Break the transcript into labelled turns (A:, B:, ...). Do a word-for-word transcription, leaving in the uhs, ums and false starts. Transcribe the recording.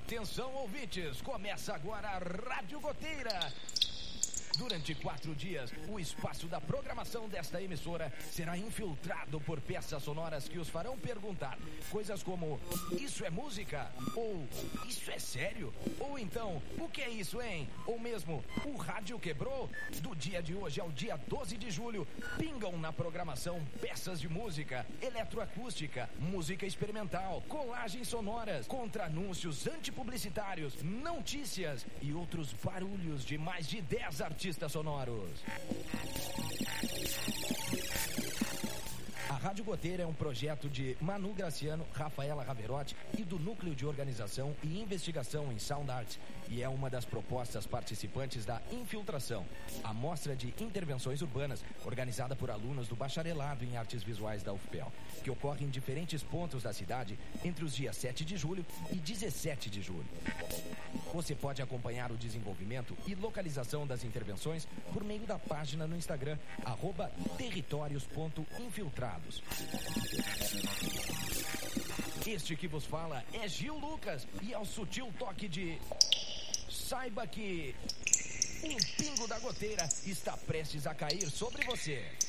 A: Atenção, ouvintes, começa agora a Rádio Goteira. Durante quatro dias, o espaço da programação desta emissora será infiltrado por peças sonoras que os farão perguntar coisas como: isso é música? Ou isso é sério? Ou então, o que é isso, hein? Ou mesmo, o rádio quebrou? Do dia de hoje ao dia doze de julho, pingam na programação peças de música, eletroacústica, música experimental, colagens sonoras, contra-anúncios antipublicitários, notícias e outros barulhos de mais de dez artistas sonoros. A Rádio Goteira é um projeto de Manu Graciano, Rafaela Raverotti e do Núcleo de Organização e Investigação em Sound Art, e é uma das propostas participantes da Infiltração, a mostra de intervenções urbanas organizada por alunos do Bacharelado em Artes Visuais da U F P E L, que ocorre em diferentes pontos da cidade entre os dias sete de julho e dezessete de julho. Você pode acompanhar o desenvolvimento e localização das intervenções por meio da página no Instagram, arroba territórios ponto infiltrados. Este que vos fala é Gil Lucas, e ao sutil toque de... saiba que um pingo da goteira está prestes a cair sobre você.